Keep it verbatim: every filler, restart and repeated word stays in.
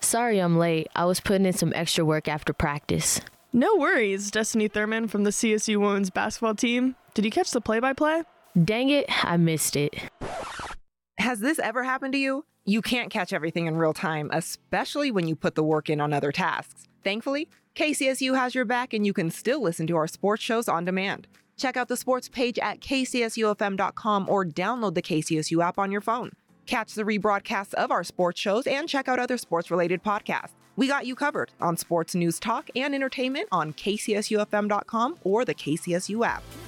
Sorry I'm late. I was putting in some extra work after practice. No worries, Destiny Thurman from the C S U women's basketball team. Did you catch the play-by-play? Dang it, I missed it. Has this ever happened to you? You can't catch everything in real time, especially when you put the work in on other tasks. Thankfully, K C S U has your back and you can still listen to our sports shows on demand. Check out the sports page at K C S U F M dot com or download the K C S U app on your phone. Catch the rebroadcasts of our sports shows and check out other sports-related podcasts. We got you covered on sports news talk and entertainment on K C S U F M dot com or the K C S U app.